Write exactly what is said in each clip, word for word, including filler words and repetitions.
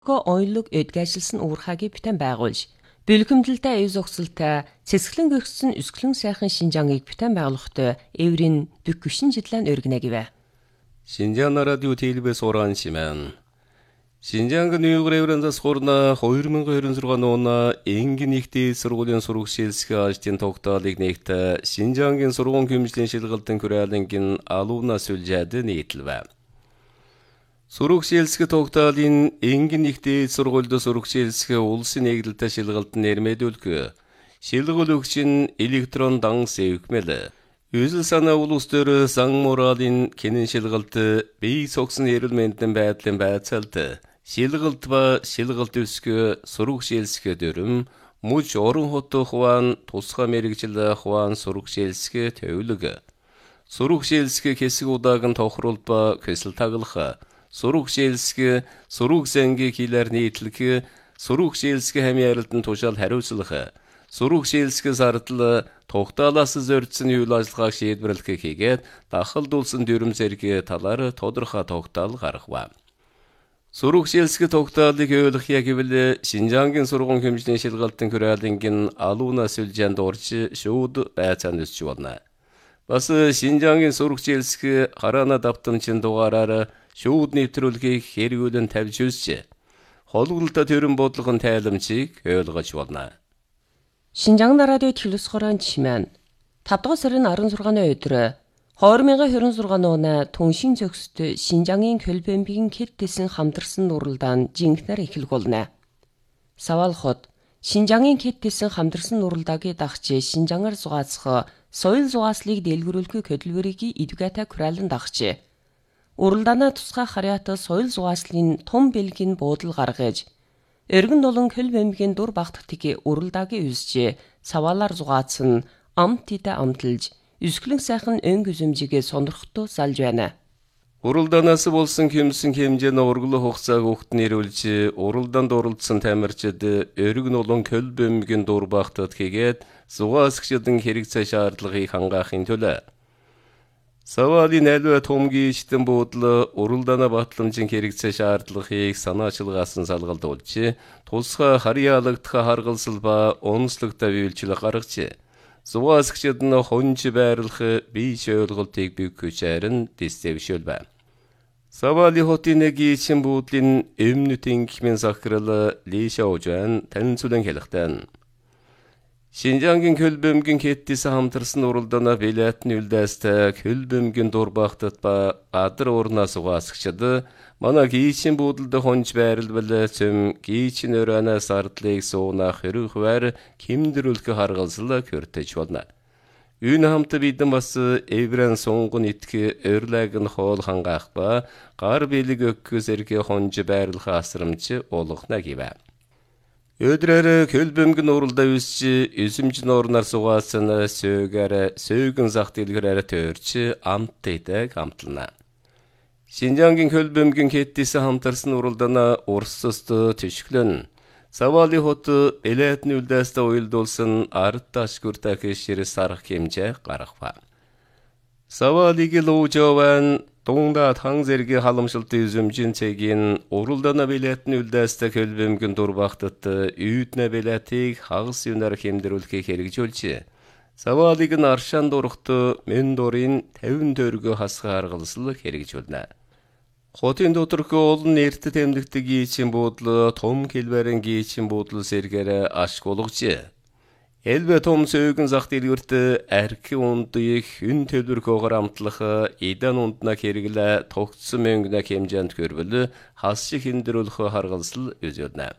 Оюулыг эдгэжилсэн уурхагийг битэн байгуулж, бэлгэмдэлтэй эв зогсолтой цэцгэлэн гэрчсэн өсгөлэн сайхан Шинжааныг битэн байгуулахтай эврийн бүкгүшин жидлэн өргөнэгивэ. Шинжаан радио телевиз уран шимэн. Шинжаангийн Уйгур эврэнзас хурна хоёр мянга хоёр зургаан оны энгийн ихтэй сургуулийн сургуулиэлсэх ажтын тогтоолыг нэгтэ Шинжаангийн сургуун хөмжлийн шилгэлтэн күрээлэнгийн алуунаас үлжээд нийтлвэ. Сургуулиэлсэх тогтоолын энгийн ихтэй сургуульд сургуулиэлсэх улсын нэгдэлтэй шилгэлтэн нэрмэдүүлгө шилгэл өгчин электрон дан сэвкмэл. Үзэл санаа улус төр сан моралын кинэн шилгэлт бие согсон эрүүл мэндийн байдлын байцаалт шилгэлт ба шилгэлт өсгө сургуулиэлсэх дүрм муж орон хот хуваан тусгай мэрэгжил хуваан сургуулиэлсэх төвлөг сургуулиэлсэх хэсэг удаагийн тохиролт ба көсөл таглах сургуулиэлсэх сургууль сангийн хилээр нийтлэх сургуулиэлсэх хамьяарлалтын тушаал хариуцлах сургуулиэлсэх сардал тогтоолоос зорьдсон үйл ажиллагааг шийдвэрлэх хийгээд дахалдуулсан дүрм зэрэг талаар тодорхой тогтоол гаргав. Сургуулиэлсэх тогтоолыг ойлгох гэвэл Шинжаангийн сургуун хөмжлийн шилгэлтэн күрээлэнгийн алуунаас үлжээнд орж шууд байцаан өсч болно. Бас Шинжаангийн сургуулиэлсэх хараана давтамжийн дугаараар шууд нэвтрүүлгийг хэрэгүүлэн тавьж үзж холголтой төрөн бодлогын тайламжийг ойлгож болно. Шинжаан радио телевиз хорон чимэн тавд дугаар сарын арван зургааны өдөр хоёр мянга хорин зургааны оны түншин зөксөд Шинжаангийн Көлбөмбөгийн кэттсэн хамтарсан нуралдаан жинхнэр эхлэх болно. Савал хот Шинжаангийн кэттсэн хамтарсан нуралдаагийн дагч Шинжаангаар зугаацах соёл зугааслыг дэлгэрүүлэх хөдөлгөөрийг эдвгата күрэлэн дагч. Уралдаанаа тусгай харьяата соёл зугааслын том бэлгийн буудал гаргаж Өргөн долон Көлбөмбөгийн дур багтдгийг уралдаагийн үзж савалаар зугаацсан амт тидэ амталж өсгөлэн сайхан өнг үзэмжигээ сонирхтуу салж байна. Уралдаанаас болсон хэмсэн хэмжээний ургал хугацааг өгт нэрүүлж уралдаанд оролцсон тамирчид өргөн долон Көлбөмбөгийн дур багтад хийгээд зугаасгчдын хэрэг цай шаардлагыг хангаахын төлөө Савалын альва томгийн ичтэн буудлаа уралдаана батламжийн хэрэгцээ шаардлагыг санаачилгаасан салгалдуулж, тусгай харьяалагдах харгалсал ба онцлогтой үйлчлэг гаргаж, зугаасгчид нь хонж байрлах бие ойлголтыг бөгөөж харин дэвшүүлв. Савали хотын нэг ичин буудлын өмнөтийн хэмээн сахрал Лишаожан танилцуулан хэлэхтэн. Шинжаангийн Көлбөмбөгийн кэттээс хамтарсан уралдаанаа билетны үлдээстэй Көлбөмбөгийн дур багтад ба гадар уурнаас угаасгчид манай гийчин буудалд хонж байрлал цөм гийчин өрөөнөөс ардлыг суунах хэрүүхвэр хэмдрүүлэх харгалзал көртөж болно. Үүн хамт бидэн бас эврэн сунгон итгэ өрлэг нь хоол хангаах ба гар билэг өгөх зэрэг хонж байрлах асрамж олгохна гэвэ. Өдрөөр Көлбөмбөгийн уралдаа үсч эсэмж нуурнаар сугаасан сөөгөр сөөгөн зах дэлгэрээр төрч амт тэдэг амтлана. Шинжаангийн Көлбөмбөгийн кэттээс хамтарсан уралдаана урсст төшгөлөн Савали хот элетний үлдээстэй уйлдуулсан ард ташгүртэй хэшэр сарах хэмжээ гаргав. Савалиг луужован Дунгда тан зэргийн халамжлалтын үзэмжийн цэгийн уралдаана билетний үлдээстэй Көлбөмбөгийн дур багтад үйднэ билетийг хагас юнаар хэмдрүүлэхийг хэрэгжүүлж, Савалиг нь аршаан дурахт мен дурын тавин төгрөгөө хасгаа харгалзал хэрэгжүүлнэ. Хотын доторх олон эрт тэмдэгдэг гийчин буудал том хэлбэрэн гийчин буудал сэргээр ашиг болгож, Элбэ том сөөгөн зах дэлгүрт архи ундыг хүн төлбөрхөөр амтлах идан ундна хэрэглэ тогтсон мөнгөний хэмжээнд хөрвөл хас шиг хэмдрүүлэх харгалзал үзүүлнэ.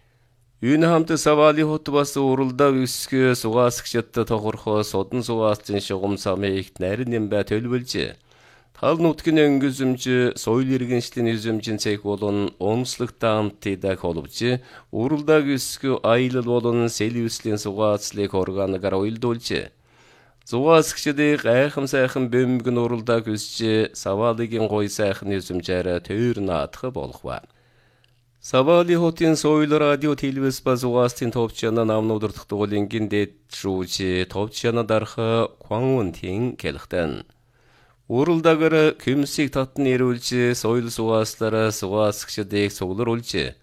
Үүн хамт Савали хот бас уралдаа өсгө сугаасгчд тохорхоо судан сугаацын шугам самыг нарийн нэмбэ төлөвлөж, тал нутгийн өнгөзөмж соёл иргэншлийн эзэмжин цэг болон онцлогтой амт тэдэг холбож, уралдааг өсгө аялал болон селивслийн сугаацлыг органгаар уйлдуулж, зугаасгчдыг гайхам сайхан бөмбөгн уралдааг өсж, Савалигийн гой сайхан эзэмжээр төр наадах болгов. Савали хотын соёл радио телевиз ба зугаастын товчяна намнуудар тохтуулингийн дэд шүүж товчяна дарах Хуанвэнтин келхтэн. Уралдаагаар күмсийг татн ирүүлж, соёл сугааслаараа сугаасгчдыг сугларуулж,